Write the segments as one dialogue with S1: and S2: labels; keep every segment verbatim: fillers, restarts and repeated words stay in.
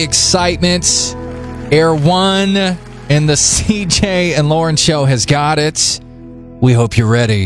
S1: Excitement. Air One and the C J and Lauren show has got it. We hope you're ready.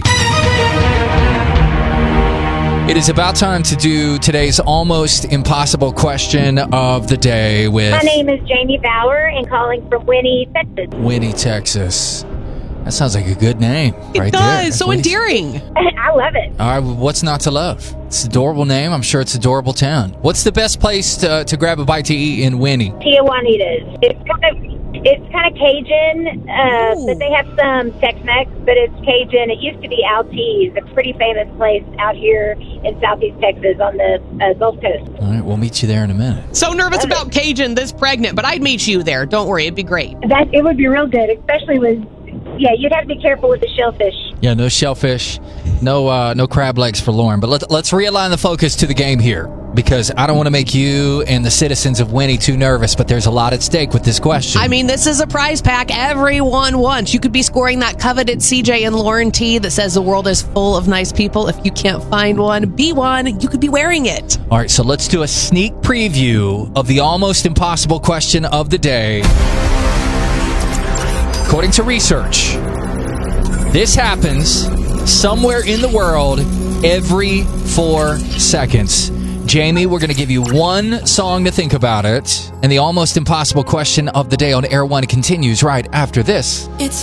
S1: It is about time to do today's almost impossible question of the day with...
S2: My name is Jamie Bauer and calling from Winnie, Texas.
S1: Winnie, Texas. That sounds like a good name.
S3: It
S1: right
S3: does.
S1: there.
S3: So
S1: Winnie.
S3: endearing.
S2: I love it.
S1: All right, what's not to love? It's an adorable name. I'm sure it's an adorable town. What's the best place to, to grab a bite to eat in Winnie?
S2: Tia Juanita's. It's kind of it's kind of Cajun, uh, but they have some Tex-Mex, but it's Cajun. It used to be Altee's, a pretty famous place out here in Southeast Texas on the uh, Gulf Coast.
S1: All right, we'll meet you there in a minute.
S3: So nervous about Cajun, this pregnant, but I'd meet you there. Don't worry, it'd be great.
S2: That it would be real good, especially with yeah. You'd have to be careful with the shellfish.
S1: Yeah, no shellfish, no uh, no crab legs for Lauren. But let's let's realign the focus to the game here, because I don't want to make you and the citizens of Winnie too nervous, but there's a lot at stake with this question.
S3: I mean, this is a prize pack everyone wants. You could be scoring that coveted C J and Lauren tee that says the world is full of nice people. If you can't find one, be one. You could be wearing it.
S1: All right, so let's do a sneak preview of the almost impossible question of the day. According to research, this happens somewhere in the world every four seconds. Jamie, we're going to give you one song to think about it, and the almost impossible question of the day on Air One continues right after this.
S4: It's